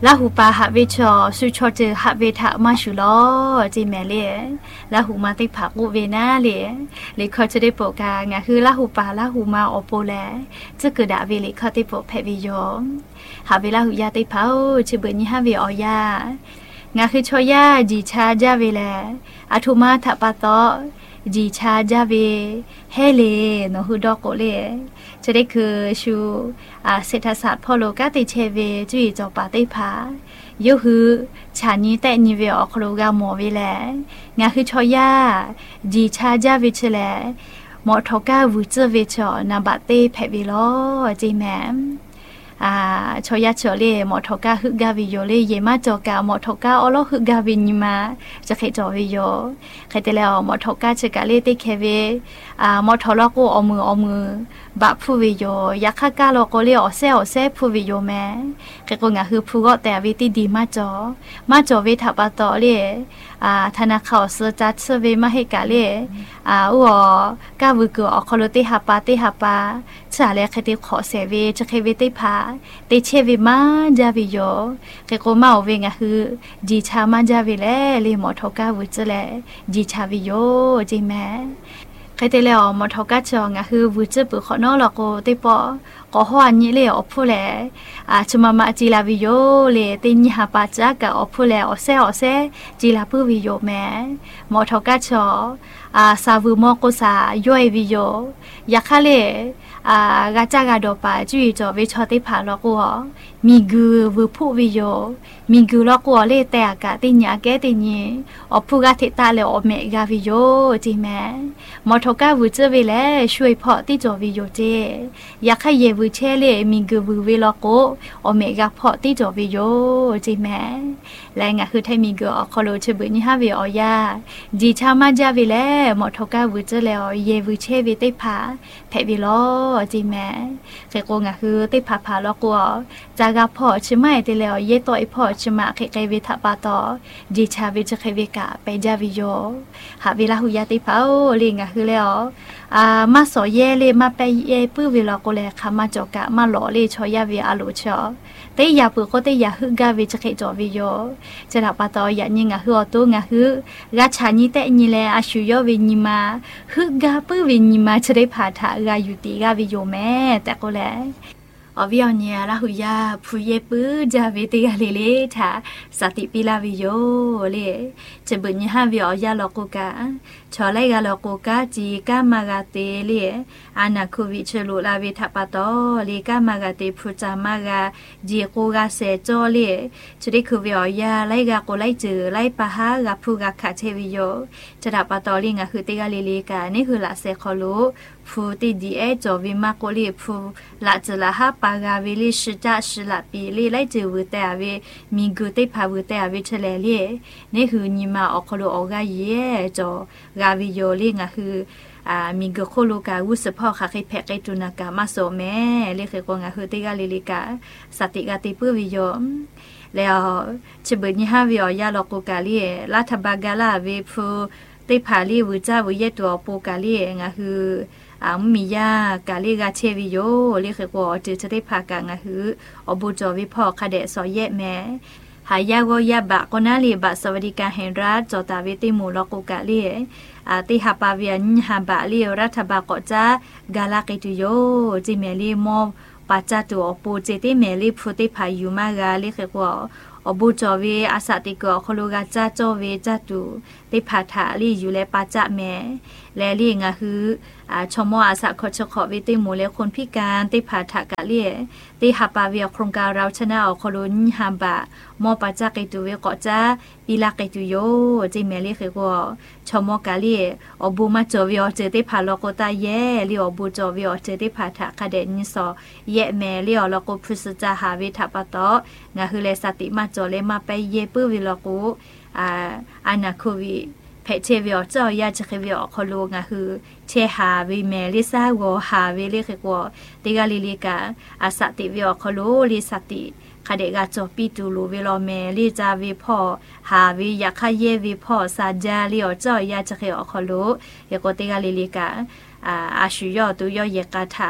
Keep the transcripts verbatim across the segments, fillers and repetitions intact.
ลาหูปาหะเวชอสุชอเจหะเวทะมาชุลอจีแม่เลลาหูมาติผักอุเวนาเลเลคอจะได้โปกางาคือลาหูปาลาหูมาอโปแลจะเกิดดาเวเลคอติโปแพวิโยหาเวลาหูยาติเผาชื่อเบนี่ฮาเวออยางาคือชอยาจีชาจาเวแลอาทุมาทะปะตอจีชาจาเวเฮเลโนฮูดอกโกเลจะได้คือชูอาเศรษฐศาสตร์พอโลกาติเชเวจุยจอปาติผายูฮือชานี้แต่นิเวออคโลกาโมเวแลงาคือชอยาจีชาจาเวเชแลหมอทอกาวูเจเวชอนาบาเตแพวิโลจีแมมอ่าชอยาเฉเลหมอทอกาฮึกาวิโยเลเยมาจอกาหมอทอกาอโลฮึกาวิญมาจะเคจอวิโยใครแต่แล้วหมอทอกาเชกาเลติเคเวอ่าหมอทอลโกอมืออมือบะผู้วิโยยักขกาโลโกเลอเซอเซผู้วิโยแม่ใครก็งาคือผู้ก็แต่วิติดีมาจอมาจอเวทับปะตอเลอ่าธนาคารเซจัดเซเวมาให้กาเลอ่าอูอกาวุกอคโลติหาปาติหาปาชาเลใครติขอเสเวจะเคเวติพาติเชวิมาจาวิโยเกโกมาเวงะคือจีชามาจาวิเลเลหมอทอกาวุจเลจีชาวิโยจีแม่ใครแต่แล้วหมอทอกาจองะคือวุจปุขอนอลโกติปอก็ฮออันนี้เลยอพูเลอ่าชมามาจีลาวิโยเลติญหาปาจากะอพูเลอเซอเซจีลาปุวิโยแม่หมอทอกาจออ่าซาวุมอโกซาย่อยวิโยยะคะเลอ่ากะจากะดอปาจุยจอเวชอติผาลโกมีกูวุพุวิโยมีกูลโกเลแต่กะติญาแกติญอพูกะทิตาเลอเมกาวิโยจีแม่หมอทอกาวุจเวเลช่วยพอติจอวิโยเจยะคะเยวูเชเลมีกูวูเวลโกโอเมกาพอติจอวิโยจีแม่และงะคือไทมีกูอคโลชบุญิฮาเวออยาจีชามาจาเวเลหมอทกาวูเจเลอเยวูเชเวติผาแพวิโลจีแม่เกโกงะคือติผาผาลโกจากาพอชิไมติเลอเยตอยพอชิมาเกไกเวทะปาตอจีชาเวจะเคเวกะไปจาวิโยหาเวลาหุยาติผาเลงะคือเลออ่ามาสอเยเลมาไปเยปื้อเวลาโกเลคามาจอกะมาหล่อเลชอยาเวอาโลชอเตยาปื้อก็เตยาฮึกาเวจะเคจอวิโยจะรับปาตอยาญิงะฮึอโตงะฮึกาชานิเตญิเลอาชุยอเวญิมาฮึกาปื้อเวญิมาจะได้พาทากายุติกาวิโยแม่แต่ก็แลอวิอเนียลาหุยาผู้เยปื้อจาเวติกาเลเลทาสติปิลาวิโยเลจะบุญญาวิอยาลโกกาชอไลกาลโกกาจีกามากาเตเลอานาคุวิชลุลาเวทปะตอเลกามากาเตพุจามากาจีโกกาเซจอเลจะได้คุวิอยาไลกาโกไลจือไลปะหากาผู้กาคาเทวิโยจะดับปะตอลิงะคือติกาเลเลกานี่คือละเซคอลุผู้ติดีเอจอวิมาโกลีผู้ละจละฮาปากาเวลิชิจาชิละปีลีไลจือวแต่เวมีกุติพาวแต่เวเชเลเลนี่คือนิมาอคโลออกาเยจอกาวิโยลิงะคืออ่ามีกโคโลกาวุสพอค่ะใครแพกไกจุนากามาโซแม่เรียกคือกงะคือติกาลิลิกาสติกาติปุวิโยแล้วฉเบญฮาวิอยาลโกกาลีลาทบากาลาเวฟูติพาลีวุจาวุเยตัวโปกาลีงะคืออ่ามียากาลีกาเชวิโยเรียกคือว่าจะได้พากางะคืออบูจอวิพอคาเดซอเยแม่หายาโกยาบะกนาลีบะสวัสดิการแห่งรัฐจอตาเวติมูลโกกาลีอาติฮาปาเวียนฮาบะลีรัฐบาลก็จะกาลากิตุโยจิเมลีโมปัจจตัวปูเจติเมลีพุติพายุมากาลีคือว่าอบูจอเวอาสติกอคโลกาจาจอเวจตุติพาถาลีอยู่และปัจจะแม่และลีงะคืออ่าชมอาสะขอชขอเวติหมู่และคนพิการติพาถากะลีติหาปาเวียโครงการเราชนะอคโลนฮาบะมอปัจจะกิตุเวก็จะปีลากิตุโยจิเมลีคือว่าชมกะลีอบูมาจอเวอเจติพาโลโกตาเยลีอบูจอเวอเจติพาถาคาเดนิสอเยแม่ลีอโลโกพุสจาหาเวทปะตองะคือเลสติมาจอเลมาไปเยปื้อวิโลโกอ่าอานาโควิเพเชวิอเจ้ายาจะเควิอคโลงะคือเชหาวิเมลิซาโวหาเวเลคือว่าติกาลิลิกาอาสติวิอคโลลิสติคาเดกาจอปิตูลูเวโลเมลิจาวิพอหาวิยาคาเยวิพอซาจาลิอเจ้ายาจะเคอคโลเยโกติกาลิลิกาอ่าอาชุยอตุยอเยกาถา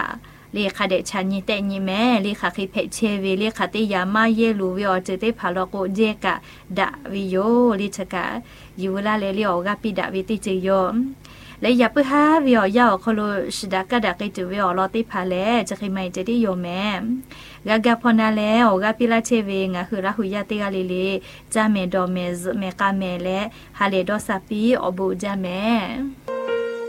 เลขาเดชานีแต่นีแม่เลขาคิเพเชเวเลขาติยามาเยลูวิอเจเตพาลโกเจกะดะวิโยลิชกะยูลาเลลิโอกาปิดะวิติจิโยและอย่าเพิ่งหาวิอยาวคโลชดากะดะกิจุวิอลอติพาเลจะคิไม่จะได้โยแม่กะกะพอนาแล้วกะปิลาเชเวงะคือราหุยาติกะลิลิจาเมดอเมซเมกะเมเลฮาเลดอซาปีอบูจาเม